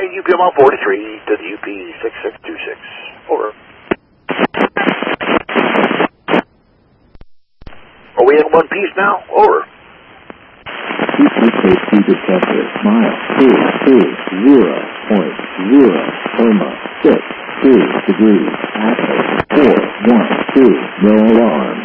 UPML 43 to the UP 6626. Over. Are we in one piece now? Over. QTKT detector, mile 220.0, 6 2 degrees, Atlas 412, no alarm.